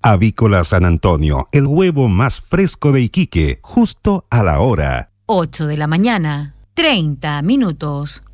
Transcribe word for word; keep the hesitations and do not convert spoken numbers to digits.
Avícola San Antonio, el huevo más fresco de Iquique, justo a la hora. ocho de la mañana, treinta minutos.